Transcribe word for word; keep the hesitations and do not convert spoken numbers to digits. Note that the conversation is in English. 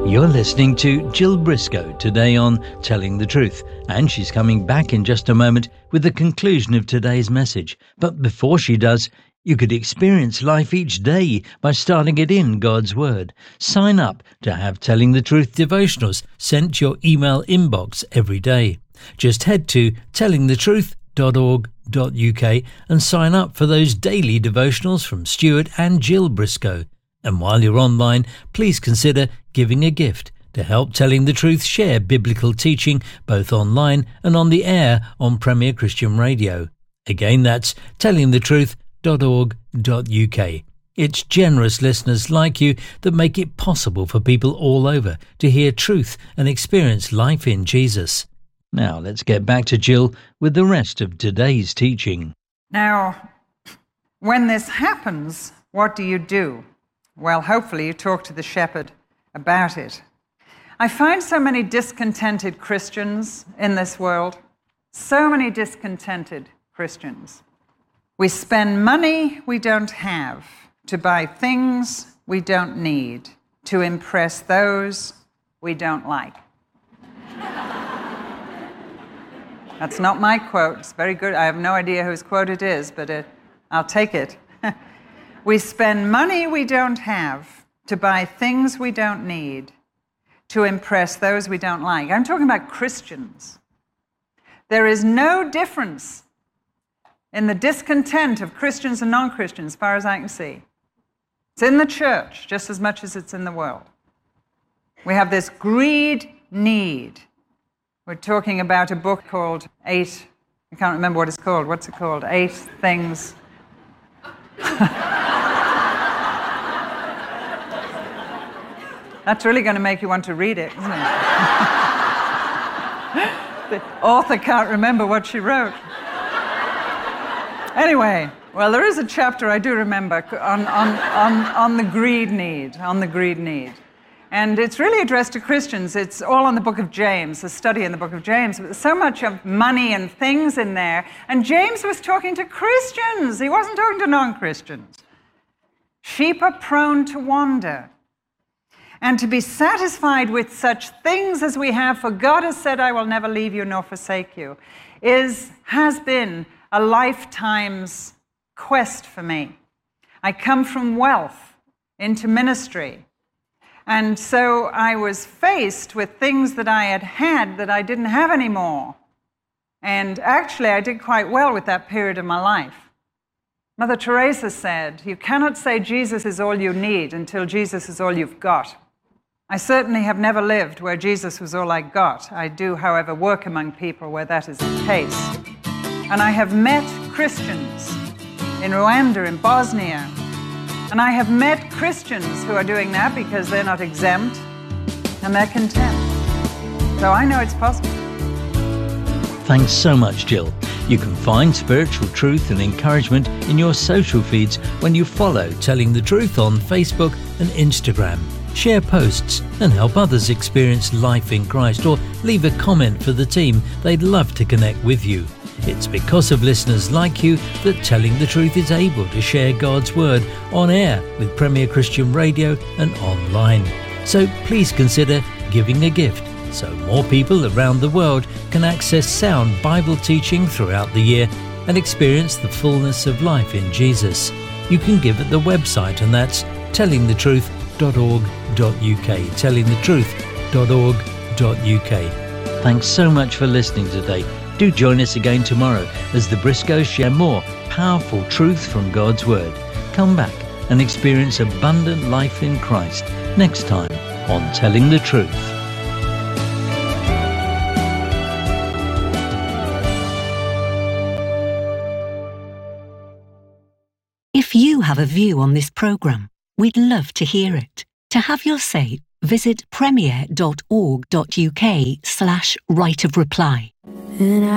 You're listening to Jill Briscoe today on Telling the Truth, and she's coming back in just a moment with the conclusion of today's message. But before she does, you could experience life each day by starting it in God's Word. Sign up to have Telling the Truth devotionals sent to your email inbox every day. Just head to telling the truth dot org dot U K and sign up for those daily devotionals from Stuart and Jill Briscoe. And while you're online, please consider giving a gift to help Telling the Truth share biblical teaching both online and on the air on Premier Christian Radio. Again, that's telling the truth dot org dot U K. It's generous listeners like you that make it possible for people all over to hear truth and experience life in Jesus. Now let's get back to Jill with the rest of today's teaching. Now, when this happens, what do you do? Well, hopefully you talk to the shepherd about it. I find so many discontented Christians in this world. So many discontented Christians. We spend money we don't have to buy things we don't need to impress those we don't like. That's not my quote. It's very good. I have no idea whose quote it is, but it, I'll take it. We spend money we don't have to buy things we don't need to impress those we don't like. I'm talking about Christians. There is no difference in the discontent of Christians and non-Christians, as far as I can see. It's in the church just as much as it's in the world. We have this greed need. We're talking about a book called Eight, I can't remember what it's called. What's it called? Eight Things. That's really going to make you want to read it, isn't it? The author can't remember what she wrote. Anyway, well, there is a chapter I do remember on, on, on, on the greed need, on the greed need. And it's really addressed to Christians. It's all in the book of James, a study in the book of James. But there's so much of money and things in there. And James was talking to Christians. He wasn't talking to non-Christians. Sheep are prone to wander. And to be satisfied with such things as we have, for God has said, I will never leave you nor forsake you, is, has been a lifetime's quest for me. I come from wealth into ministry. And so I was faced with things that I had had that I didn't have anymore. And actually, I did quite well with that period of my life. Mother Teresa said, you cannot say Jesus is all you need until Jesus is all you've got. I certainly have never lived where Jesus was all I got. I do, however, work among people where that is the case. And I have met Christians in Rwanda, in Bosnia, and I have met Christians who are doing that because they're not exempt and they're content. So I know it's possible. Thanks so much, Jill. You can find spiritual truth and encouragement in your social feeds when you follow Telling the Truth on Facebook and Instagram. Share posts and help others experience life in Christ, or leave a comment for the team. They'd love to connect with you. It's because of listeners like you that Telling the Truth is able to share God's Word on air with Premier Christian Radio and online. So please consider giving a gift so more people around the world can access sound Bible teaching throughout the year and experience the fullness of life in Jesus. You can give at the website, and that's telling the truth dot org dot U K, telling the truth dot org dot U K. Thanks so much for listening today. Do join us again tomorrow as the Briscoes share more powerful truth from God's Word. Come back and experience abundant life in Christ next time on Telling the Truth. If you have a view on this programme, we'd love to hear it. To have your say, visit premier dot org dot U K slash right of reply.